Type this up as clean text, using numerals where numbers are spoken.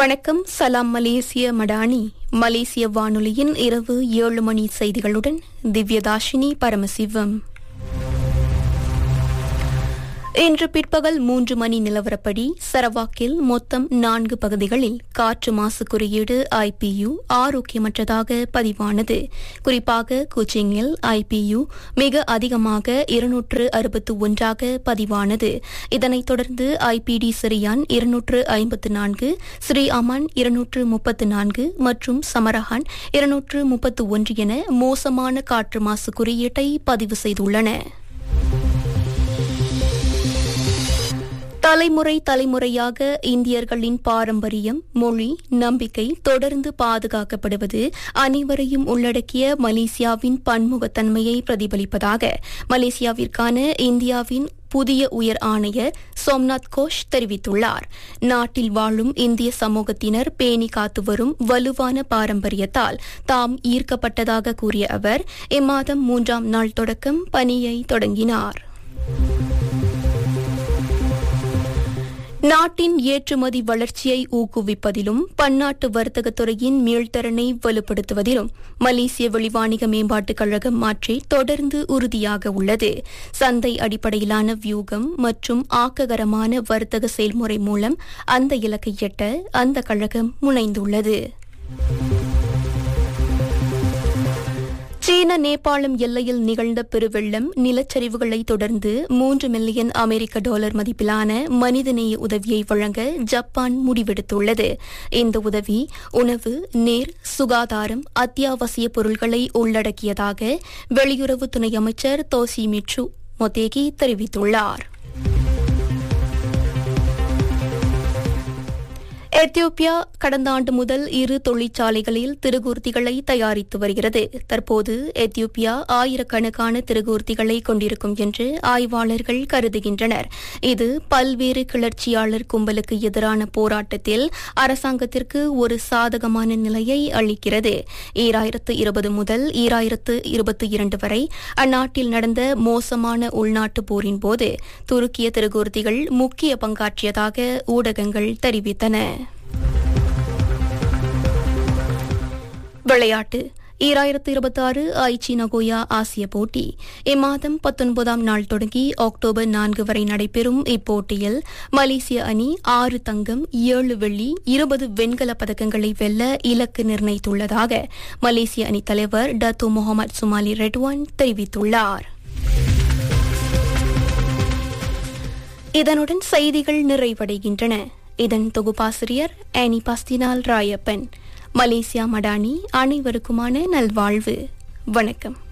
வணக்கம். சலாம் மலேசிய மடானி. மலேசிய வானொலியின் இரவு 7 மணி செய்திகளுடன் திவ்யதாஷினி பரமசிவம். இன்று பிற்பகல் 3 மணி நிலவரப்படி சரவாக்கில் மொத்தம் 4 பகுதிகளில் காற்று மாசு குறியீடு IPU ஆரோக்கியமற்றதாக பதிவானது. குறிப்பாக குச்சிங்கில் IPU மிக அதிகமாக 261 பதிவானது. இதனைத் தொடர்ந்து IPD சிரியான் 254, ஸ்ரீ அமான் 234 மற்றும் சமரஹான் 231 என மோசமான காற்று மாசு குறியீட்டை பதிவு செய்துள்ளன. தலைமுறையாக இந்தியர்களின் பாரம்பரியம், மொழி, நம்பிக்கை தொடர்ந்து பாதுகாக்கப்படுவது அனைவரையும் உள்ளடக்கிய மலேசியாவின் பன்முகத்தன்மையை பிரதிபலிப்பதாக மலேசியாவிற்கான இந்தியாவின் புதிய உயர் ஆணையர் சோம்நாத் கோஷ் தெரிவித்துள்ளார். நாட்டில் வாழும் இந்திய சமூகத்தினர் பேணி காத்து வரும் வலுவான பாரம்பரியத்தால் தாம் ஈர்க்கப்பட்டதாக கூறிய அவர் இம்மாதம் 3ஆம் நாள் தொடக்கம் பணியை தொடங்கினார். நாட்டின் ஏற்றுமதி வளர்ச்சியை ஊக்குவிப்பதிலும் பன்னாட்டு வர்த்தகத் துறையின் மீள்திறனை வலுப்படுத்துவதிலும் மலேசிய வெளிவாணிக மேம்பாட்டுக் கழகம் மாற்றி தொடர்ந்து உறுதியாக உள்ளது. சந்தை அடிப்படையிலான வியூகம் மற்றும் ஆக்ககரமான வர்த்தக செயல்முறை மூலம் அந்த இலக்கை எட்ட அந்த கழகம் முனைந்துள்ளது. சீன நேபாளம் எல்லையில் நிகழ்ந்த பெருவெள்ளம், நிலச்சரிவுகளை தொடர்ந்து $3 மில்லியன் மதிப்பிலான மனிதநேய உதவியை வழங்க ஜப்பான் முடிவெடுத்துள்ளது. இந்த உதவி உணவு, நீர், சுகாதாரம், அத்தியாவசிய பொருட்களை உள்ளடக்கியதாக வெளியுறவு துணை அமைச்சர் தோஷிமிட்சு மொதேகி தெரிவித்துள்ளார். எத்தியோப்பியா கடந்த ஆண்டு முதல் 2 தொழிற்சாலைகளில் திருகூர்த்திகளை தயாரித்து வருகிறது. தற்போது எத்தியோப்பியா ஆயிரக்கணக்கான திருகூர்த்திகளை கொண்டிருக்கும் என்று ஆய்வாளர்கள் கருதுகின்றனர். இது பல்வேறு கிளர்ச்சியாளர் கும்பலுக்கு எதிரான போராட்டத்தில் அரசாங்கத்திற்கு ஒரு சாதகமான நிலையை அளிக்கிறது. 2020 முதல் 2022 வரை அந்நாட்டில் நடந்த மோசமான உள்நாட்டு போரின் போது துருக்கிய திருகூர்த்திகள் முக்கிய பங்காற்றியதாக ஊடகங்கள் தெரிவித்தன. விளையாட்டு. 2026 ஐச்சி நகோயா ஆசிய போட்டி இம்மாதம் 19ஆம் நாள் தொடங்கி அக்டோபர் 4 வரை நடைபெறும். இப்போட்டியில் மலேசிய அணி 6 தங்கம், 7 வெள்ளி, 20 வெண்கலப் பதக்கங்களை வெல்ல இலக்கு நிர்ணயித்துள்ளதாக மலேசிய அணி தலைவர் டத்தோ முகமது சுமாலி ரெட்வான் தெரிவித்துள்ளார். இதனுடன் செய்திகள் நிறைவடைகின்றன. இதன் தொகுப்பாசிரியர் ஆனி பாஸ்தினால் ராயப்பன். மலேசியா மடானி அனைவருக்குமான நல்வாழ்வு. வணக்கம்.